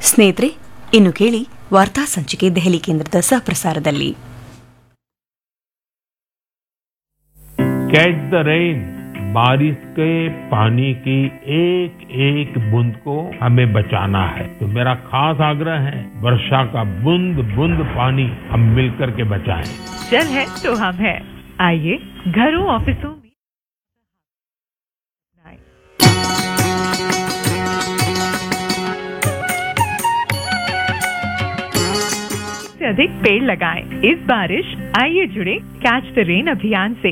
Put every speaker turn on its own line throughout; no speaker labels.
ಸ್ನೇಹಿತರೆ, ಇನ್ನು ಕೇಳಿ ವಾರ್ತಾ ಸಂಚಿಕೆ ದೆಹಲಿ ಕೇಂದ್ರದ ಸಹಪ್ರಸಾರದಲ್ಲಿ.
कैच द रेन, बारिश के पानी की एक एक बूंद को हमें बचाना है. तो मेरा खास आग्रह है, वर्षा का बूंद बूंद पानी हम मिलकर के बचाएं.
जल है तो हम है. आइए घरों ऑफिसों में से अधिक पेड़ लगाएं. इस बारिश आइए जुड़े कैच द रेन अभियान से.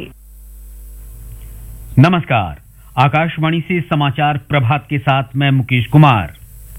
नमस्कार, आकाशवाणी से समाचार प्रभात के साथ मैं मुकेश कुमार.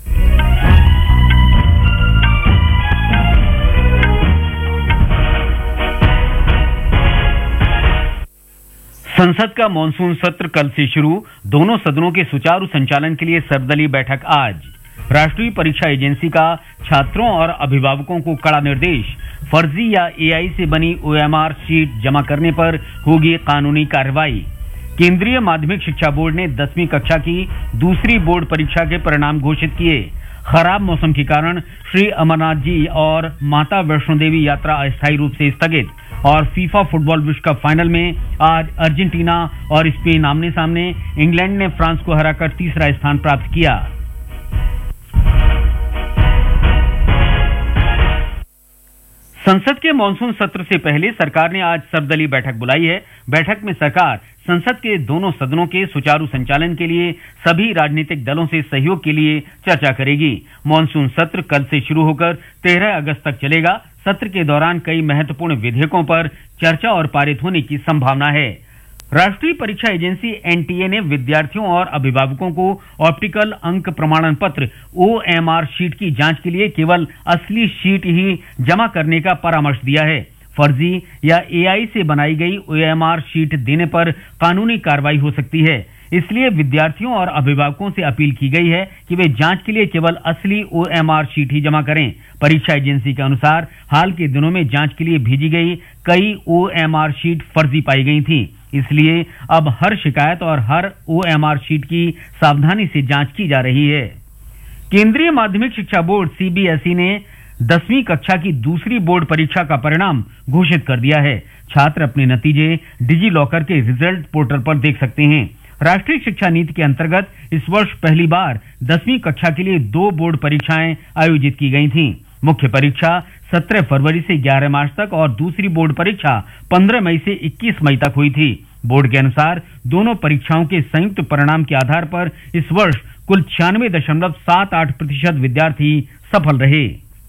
संसद का मॉनसून सत्र कल से शुरू. दोनों सदनों के सुचारू संचालन के लिए सर्वदलीय बैठक आज. राष्ट्रीय परीक्षा एजेंसी का छात्रों और अभिभावकों को कड़ा निर्देश. फर्जी या एआई से बनी ओएमआर शीट जमा करने पर होगी कानूनी कार्रवाई. केंद्रीय माध्यमिक शिक्षा बोर्ड ने 10वीं कक्षा की दूसरी बोर्ड परीक्षा के परिणाम घोषित किए. खराब मौसम के कारण श्री अमरनाथ जी और माता वैष्णो देवी यात्रा अस्थायी रूप से स्थगित. और फीफा फुटबॉल विश्व कप फाइनल में आज अर्जेंटीना और स्पेन आमने सामने. इंग्लैंड ने फ्रांस को हराकर तीसरा स्थान प्राप्त किया. संसद के मॉनसून सत्र से पहले सरकार ने आज सर्वदलीय बैठक बुलाई है. बैठक में सरकार संसद के दोनों सदनों के सुचारू संचालन के लिए सभी राजनीतिक दलों से सहयोग के लिए चर्चा करेगी. मॉनसून सत्र कल से शुरू होकर 13 अगस्त तक चलेगा. सत्र के दौरान कई महत्वपूर्ण विधेयकों पर चर्चा और पारित होने की संभावना है. राष्ट्रीय परीक्षा एजेंसी एनटीए ने विद्यार्थियों और अभिभावकों को ऑप्टिकल अंक प्रमाणन पत्र ओएमआर शीट की जांच के लिए केवल असली शीट ही जमा करने का परामर्श दिया है. फर्जी या एआई से बनाई गई ओएमआर शीट देने पर कानूनी कार्रवाई हो सकती है. इसलिए विद्यार्थियों और अभिभावकों से अपील की गई है कि वे जांच के लिए केवल असली ओएमआर शीट ही जमा करें. परीक्षा एजेंसी के अनुसार हाल के दिनों में जांच के लिए भेजी गई कई ओएमआर शीट फर्जी पाई गई थी. इसलिए अब हर शिकायत और हर ओएमआर शीट की सावधानी से जांच की जा रही है. केंद्रीय माध्यमिक शिक्षा बोर्ड सीबीएसई ने 10वीं कक्षा की दूसरी बोर्ड परीक्षा का परिणाम घोषित कर दिया है. छात्र अपने नतीजे डिजी लॉकर के रिजल्ट पोर्टल पर देख सकते हैं. राष्ट्रीय शिक्षा नीति के अंतर्गत इस वर्ष पहली बार 10वीं कक्षा के लिए 2 बोर्ड परीक्षाएं आयोजित की गई थीं. मुख्य परीक्षा 17 फरवरी से 11 मार्च तक और दूसरी बोर्ड परीक्षा 15 मई से 21 मई तक हुई थी. बोर्ड के अनुसार दोनों परीक्षाओं के संयुक्त परिणाम के आधार पर इस वर्ष कुल 96.78% विद्यार्थी सफल रहे.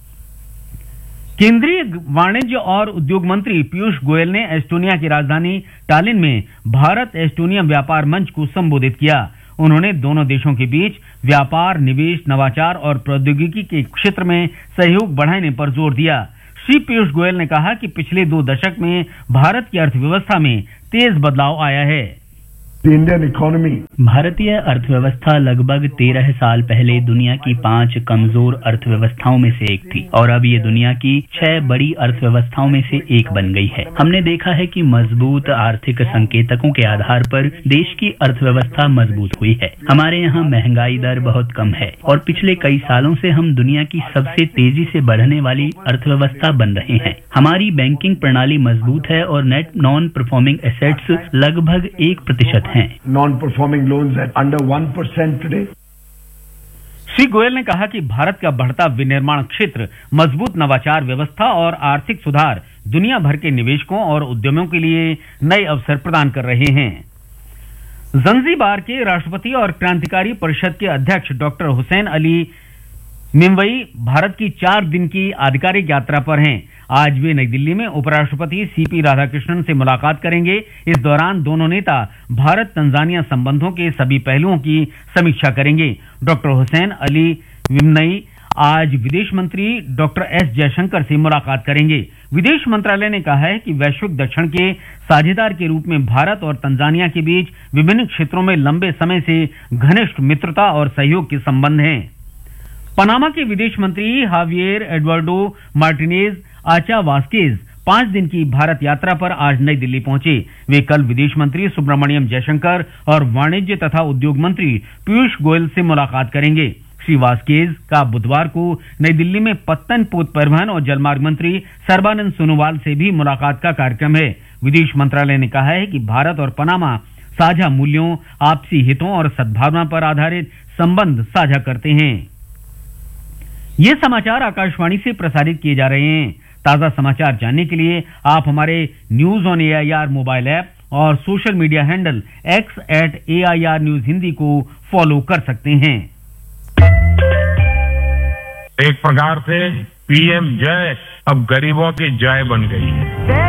केंद्रीय वाणिज्य और उद्योग मंत्री पीयूष गोयल ने एस्टोनिया की राजधानी टालिन में भारत एस्टोनिया व्यापार मंच को संबोधित किया. उन्होंने दोनों देशों के बीच व्यापार, निवेश, नवाचार और प्रौद्योगिकी के क्षेत्र में सहयोग बढ़ाने पर जोर दिया. श्री पीयूष गोयल ने कहा कि पिछले 2 दशक में भारत की अर्थव्यवस्था में तेज बदलाव आया है.
इंडियन इकोनॉमी,
भारतीय अर्थव्यवस्था लगभग 13 साल पहले दुनिया की 5 कमजोर अर्थव्यवस्थाओं में से एक थी और अब ये दुनिया की 6 बड़ी अर्थव्यवस्थाओं में से एक बन गई है. हमने देखा है कि मजबूत आर्थिक संकेतकों के आधार पर देश की अर्थव्यवस्था मजबूत हुई है. हमारे यहाँ महंगाई दर बहुत कम है और पिछले कई सालों से हम दुनिया की सबसे तेजी से बढ़ने वाली अर्थव्यवस्था बन रहे हैं. हमारी बैंकिंग प्रणाली मजबूत है और नेट नॉन परफॉर्मिंग एसेट्स लगभग 1% हैं.
non-performing loans at under 1% today.
Shri Goyal ने कहा कि भारत का बढ़ता विनिर्माण क्षेत्र, मजबूत नवाचार व्यवस्था और आर्थिक सुधार दुनिया भर के निवेशकों और उद्यमियों के लिए नए अवसर प्रदान कर रहे हैं. जंजीबार के राष्ट्रपति और क्रांतिकारी परिषद के अध्यक्ष डॉक्टर हुसैन अली मिमवई भारत की 4 दिन की आधिकारिक यात्रा पर हैं. आज वे नई दिल्ली में उपराष्ट्रपति सीपी राधाकृष्णन से मुलाकात करेंगे. इस दौरान दोनों नेता भारत तंजानिया संबंधों के सभी पहलुओं की समीक्षा करेंगे. डॉक्टर हुसैन अली मिमवई आज विदेश मंत्री डॉक्टर एस जयशंकर से मुलाकात करेंगे. विदेश मंत्रालय ने कहा है कि वैश्विक दक्षिण के साझेदार के रूप में भारत और तंजानिया के बीच विभिन्न क्षेत्रों में लंबे समय से घनिष्ठ मित्रता और सहयोग के संबंध हैं. पनामा के विदेश मंत्री हावियर एडवर्डो मार्टिनेज आचा वास्केज 5 दिन की भारत यात्रा पर आज नई दिल्ली पहुंचे। वे कल विदेश मंत्री सुब्रमण्यम जयशंकर और वाणिज्य तथा उद्योग मंत्री पीयूष गोयल से मुलाकात करेंगे। श्री वास्केज का बुधवार को नई दिल्ली में पत्तन पोत परिवहन और जलमार्ग मंत्री सर्बानंद सोनोवाल से भी मुलाकात का कार्यक्रम है। विदेश मंत्रालय ने कहा है कि भारत और पनामा साझा मूल्यों, आपसी हितों और सद्भावना पर आधारित संबंध साझा करते हैं। ये समाचार आकाशवाणी से प्रसारित किए जा रहे हैं। ताजा समाचार जानने के लिए आप हमारे news on AIR mobile app और social media handle x@AIR News Hindi को फॉलो कर सकते हैं।
एक प्रकार से पीएम जय अब गरीबों की जय बन गई है।